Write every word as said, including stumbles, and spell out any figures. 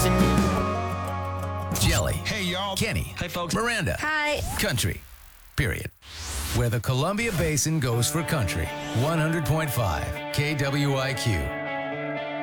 Basin. Jelly. Hey, y'all. Kenny. Hey, folks. Miranda. Hi. Country. Period. Where the Columbia Basin goes for country. one hundred point five K W I Q.